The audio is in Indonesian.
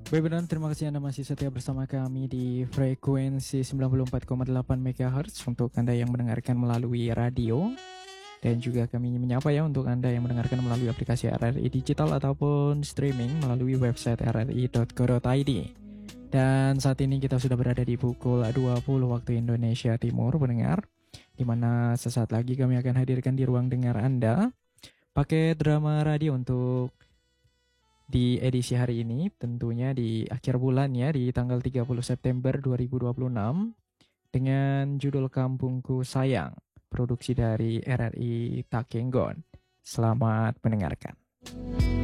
Baik benar, terima kasih Anda masih setia bersama kami di frekuensi 94,8 MHz untuk Anda yang mendengarkan melalui radio. Dan juga kami menyapa ya untuk Anda yang mendengarkan melalui aplikasi RRI Digital ataupun streaming melalui website rri.co.id. Dan saat ini kita sudah berada di pukul 20 waktu Indonesia Timur, pendengar. Di mana sesaat lagi kami akan hadirkan di ruang dengar Anda pakai drama radio untuk di edisi hari ini, tentunya di akhir bulan ya, di tanggal 30 September 2026 dengan judul Kampungku Sayang, produksi dari RRI Takenggon. Selamat mendengarkan.